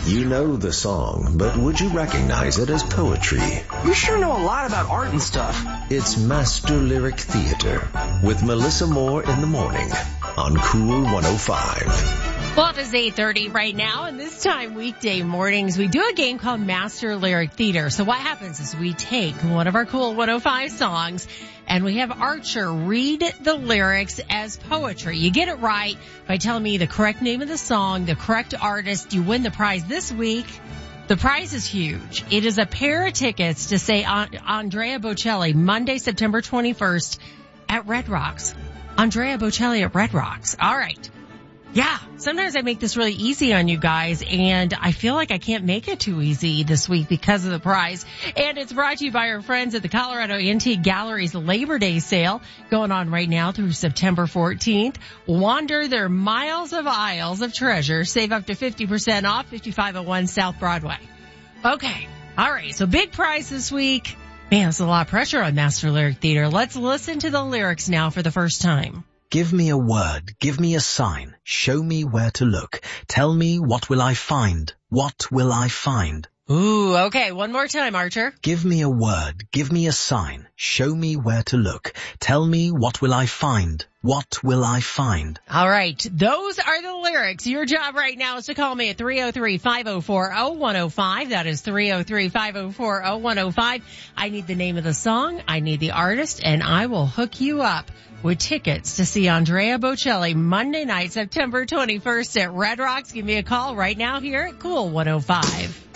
You know the song, but would you recognize it as poetry? You sure know a lot about art and stuff. It's Master Lyric Theater with Melissa Moore in the morning on Cool 105. Well, it is 8:30 right now, and this time weekday mornings, we do a game called Master Lyric Theater. So what happens is we take one of our Cool 105 songs, and we have Archer read the lyrics as poetry. You get it right by telling me the correct name of the song, the correct artist. You win the prize this week. The prize is huge. It is a pair of tickets to say Andrea Bocelli, Monday, September 21st at Red Rocks. Andrea Bocelli at Red Rocks. All right. Yeah, sometimes I make this really easy on you guys, and I feel like I can't make it too easy this week because of the prize. And it's brought to you by our friends at the Colorado Antique Gallery's Labor Day sale going on right now through September 14th. Wander their miles of aisles of treasure. Save up to 50% off 5501 South Broadway. Okay, all right, so big prize this week. Man, there's a lot of pressure on Master Lyric Theater. Let's listen to the lyrics now for the first time. Give me a word, give me a sign, show me where to look. Tell me, what will I find? What will I find? Ooh, okay, one more time, Archer. Give me a word, give me a sign, show me where to look. Tell me, what will I find? What will I find? All right, those are the lyrics. Your job right now is to call me at 303-504-0105. That is 303-504-0105. I need the name of the song, I need the artist, and I will hook you up with tickets to see Andrea Bocelli Monday night, September 21st at Red Rocks. Give me a call right now here at Cool 105.